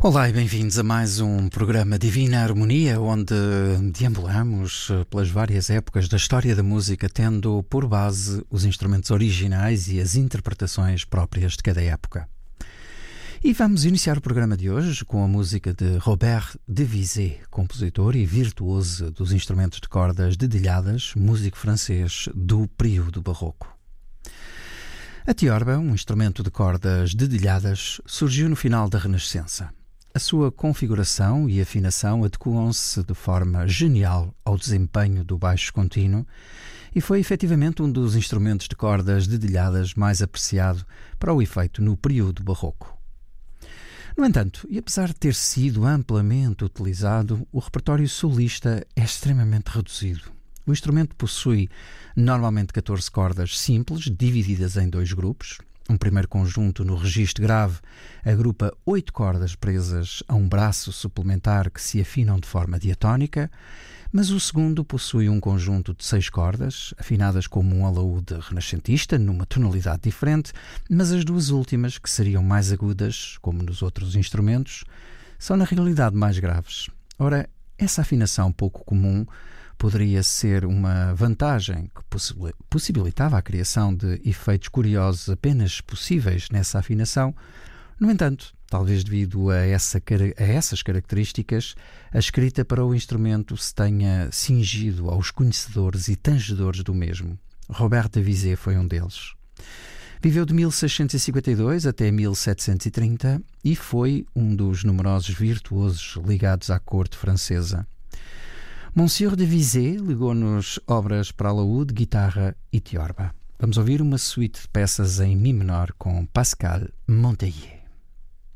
Olá e bem-vindos a mais um programa Divina Harmonia, onde deambulamos pelas várias épocas da história da música, tendo por base os instrumentos originais e as interpretações próprias de cada época. E vamos iniciar o programa de hoje com a música de Robert Devisé, compositor e virtuoso dos instrumentos de cordas dedilhadas, músico francês do período barroco. A tiorba, um instrumento de cordas dedilhadas, surgiu no final da Renascença. A sua configuração e afinação adequam-se de forma genial ao desempenho do baixo contínuo e foi efetivamente um dos instrumentos de cordas dedilhadas mais apreciado para o efeito no período barroco. No entanto, e apesar de ter sido amplamente utilizado, o repertório solista é extremamente reduzido. O instrumento possui normalmente 14 cordas simples, divididas em dois grupos. Um primeiro conjunto no registro grave agrupa 8 cordas presas a um braço suplementar que se afinam de forma diatónica, mas o segundo possui um conjunto de 6 cordas, afinadas como um alaúde renascentista, numa tonalidade diferente, mas as duas últimas, que seriam mais agudas, como nos outros instrumentos, são na realidade mais graves. Ora, essa afinação pouco comum poderia ser uma vantagem que possibilitava a criação de efeitos curiosos apenas possíveis nessa afinação. No entanto, talvez devido a essas características, a escrita para o instrumento se tenha cingido aos conhecedores e tangedores do mesmo. Robert Devisé foi um deles. Viveu de 1652 até 1730 e foi um dos numerosos virtuosos ligados à corte francesa. Monsieur Devisé legou-nos obras para alaúde, guitarra e tiorba. Vamos ouvir uma suíte de peças em mi menor com Pascal Monteillet.